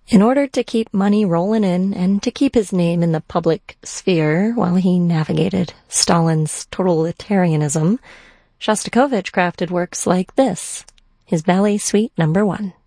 In order to keep money rolling in and to keep his name in the public sphere while he navigated Stalin's totalitarianism, Shostakovich crafted works like this, his Ballet Suite No. 1.